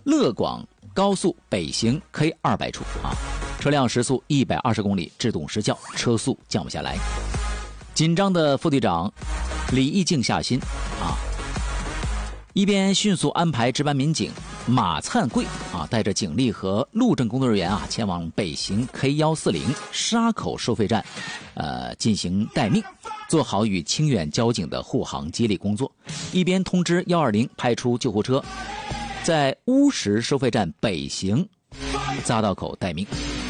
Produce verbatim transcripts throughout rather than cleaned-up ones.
乐广高速北行 K 二百 处啊，车辆时速一百二十公里，制动失效，车速降不下来。紧张的副队长李义静下心啊，一边迅速安排值班民警马灿贵啊，带着警力和路政工作人员啊，前往北行 K 一四零 沙口收费站，呃，进行待命，做好与清远交警的护航接力工作，一边通知一二零派出救护车，在乌石收费站北行匝道口待命。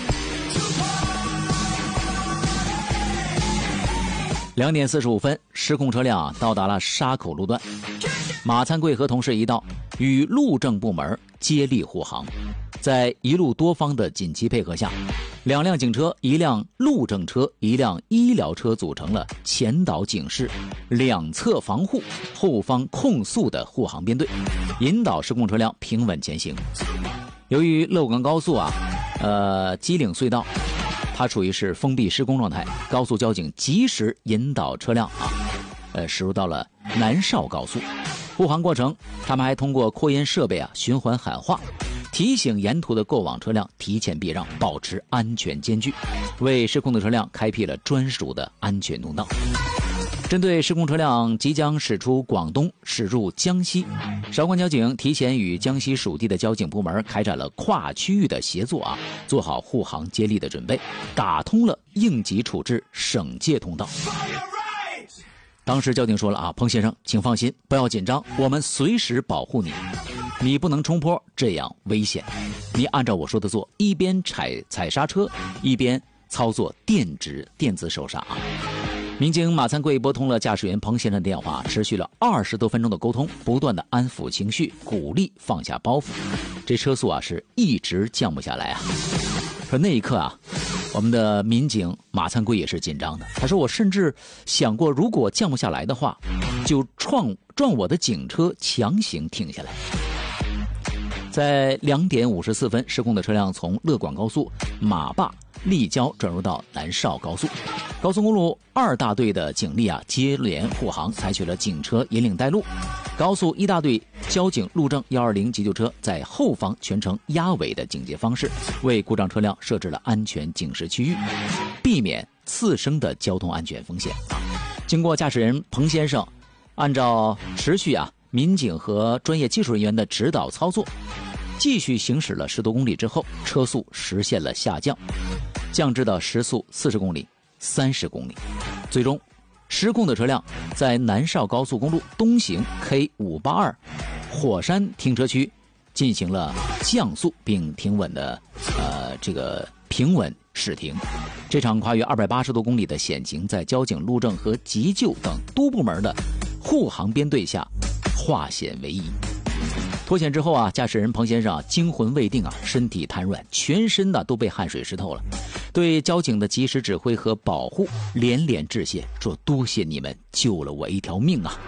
两点四十五分，失控车辆到达了沙口路段，马灿贵和同事一道与路政部门接力护航，在一路多方的紧急配合下，两辆警车、一辆路政车、一辆医疗车组成了前导警示、两侧防护、后方控诉的护航编队，引导失控车辆平稳前行。由于乐广高速啊，呃，机岭隧道，它处于是封闭施工状态，高速交警及时引导车辆啊，呃，驶入到了南绍高速。护航过程，他们还通过扩音设备啊循环喊话，提醒沿途的过往车辆提前避让，保持安全间距，为失控的车辆开辟了专属的安全通道。针对失控车辆即将驶出广东驶入江西，韶关交警提前与江西属地的交警部门开展了跨区域的协作啊，做好护航接力的准备，打通了应急处置省界通道。当时交警说了啊，彭先生请放心，不要紧张，我们随时保护你，你不能冲坡，这样危险，你按照我说的做，一边踩踩刹车，一边操作电子电子手刹啊。民警马灿贵拨通了驾驶员彭先生的电话，持续了二十多分钟的沟通，不断的安抚情绪，鼓励放下包袱。这车速啊是一直降不下来啊。说那一刻啊，我们的民警马灿贵也是紧张的。他说：“我甚至想过，如果降不下来的话，就撞撞我的警车，强行停下来。”在两点五十四分，失控的车辆从乐广高速马坝立交转入到南绍高速。高速公路二大队的警力啊接连护航，采取了警车引领带路。高速一大队交警路政一二零急救车在后方全程压尾的警戒方式，为故障车辆设置了安全警示区域，避免次生的交通安全风险。经过驾驶人彭先生按照持续啊民警和专业技术人员的指导操作，继续行驶了十多公里之后，车速实现了下降，降至到时速四十公里、三十公里。最终，失控的车辆在南绍高速公路东行 K 五八二 火山停车区进行了降速并停稳的呃这个平稳驶停。这场跨越二百八十多公里的险情，在交警、路政和急救等多部门的护航编队下化险为夷。脱险之后啊，驾驶人彭先生啊惊魂未定啊，身体瘫软，全身呢都被汗水湿透了，对交警的及时指挥和保护连连致谢，说多谢你们救了我一条命啊。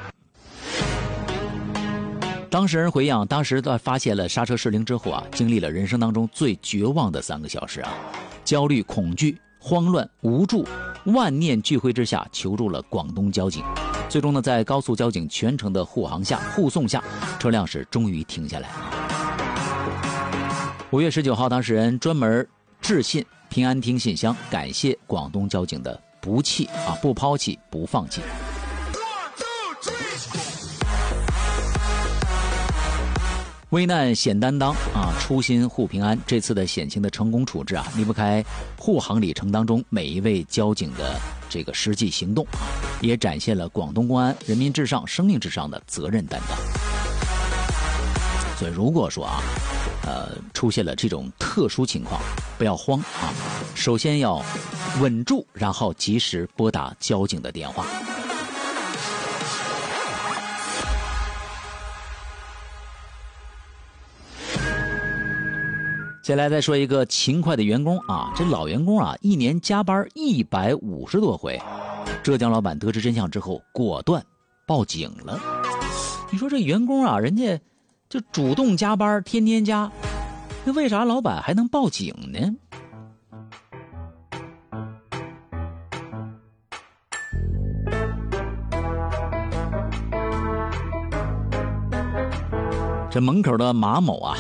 当事人回忆，当时在发现了刹车失灵之后啊，经历了人生当中最绝望的三个小时啊，焦虑、恐惧、慌乱、无助，万念俱灰之下求助了广东交警。最终呢，在高速交警全程的护航下、护送下，车辆是终于停下来。五月十九号，当事人专门致信平安厅信箱，感谢广东交警的不弃啊，不抛弃，不放弃。危难险担当啊，初心护平安。这次的险情的成功处置啊，离不开护航里程当中每一位交警的这个实际行动，也展现了广东公安人民至上、生命至上的责任担当。所以，如果说啊，呃，出现了这种特殊情况，不要慌啊，首先要稳住，然后及时拨打交警的电话。接下来再说一个勤快的员工啊，这老员工啊，一年加班一百五十多回。浙江老板得知真相之后，果断报警了。你说这员工啊，人家就主动加班，天天加，那为啥老板还能报警呢？这门口的马某啊，